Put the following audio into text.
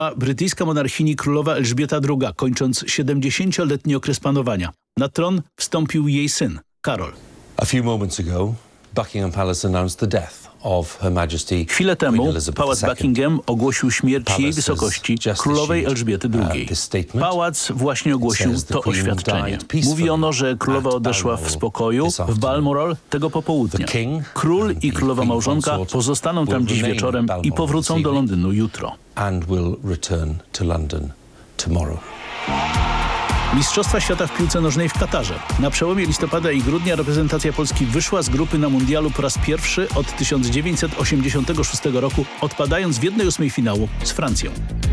A brytyjska monarchini królowa Elżbieta II, kończąc 70-letni okres panowania. Na tron wstąpił jej syn, Karol. A few moments ago, Buckingham Palace announced the death of Her Majesty Chwilę temu Pałac Buckingham ogłosił śmierć jej wysokości królowej Elżbiety II. Pałac właśnie ogłosił to oświadczenie. Mówi ono, że królowa odeszła w spokoju w Balmoral tego popołudnia. Król i królowa małżonka pozostaną tam dziś wieczorem i powrócą do Londynu jutro. Mistrzostwa świata w piłce nożnej w Katarze. Na przełomie listopada i grudnia reprezentacja Polski wyszła z grupy na mundialu po raz pierwszy od 1986 roku, odpadając w 1/8 finału z Francją.